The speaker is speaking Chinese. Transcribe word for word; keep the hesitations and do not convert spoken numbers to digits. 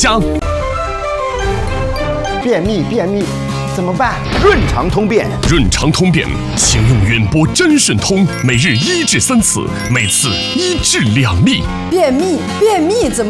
上。 便秘，便秘怎么办？ 润肠通便， 润肠通便，请用远播真顺通，每日一至三次，每次一至两粒。 便秘，便秘怎么